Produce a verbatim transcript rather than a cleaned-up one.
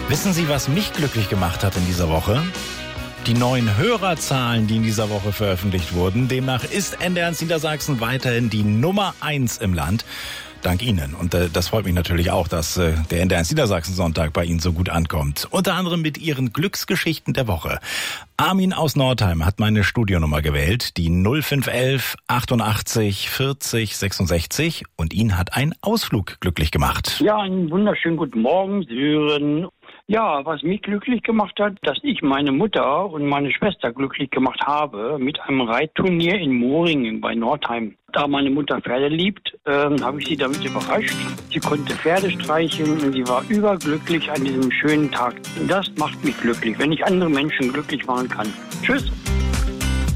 Wissen Sie, was mich glücklich gemacht hat in dieser Woche? Die neuen Hörerzahlen, die in dieser Woche veröffentlicht wurden. Demnach ist N D R eins Niedersachsen weiterhin die Nummer eins im Land. Dank Ihnen. Und äh, das freut mich natürlich auch, dass äh, der N D R eins Niedersachsen Sonntag bei Ihnen so gut ankommt. Unter anderem mit Ihren Glücksgeschichten der Woche. Armin aus Nordheim hat meine Studionummer gewählt, die null fünf elf achtundachtzig vierzig sechsundsechzig. Und ihn hat ein Ausflug glücklich gemacht. Ja, einen wunderschönen guten Morgen, Sören. Ja, was mich glücklich gemacht hat, dass ich meine Mutter und meine Schwester glücklich gemacht habe mit einem Reitturnier in Moringen bei Nordheim. Da meine Mutter Pferde liebt, ähm, habe ich sie damit überrascht. Sie konnte Pferde streicheln und sie war überglücklich an diesem schönen Tag. Und das macht mich glücklich, wenn ich andere Menschen glücklich machen kann. Tschüss!